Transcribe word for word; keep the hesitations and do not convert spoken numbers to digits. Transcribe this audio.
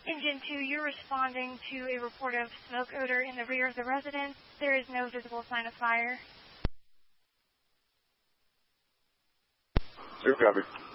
Engine two, you're responding to a report of smoke odor in the rear of the residence. There is no visible sign of fire. Zero copy.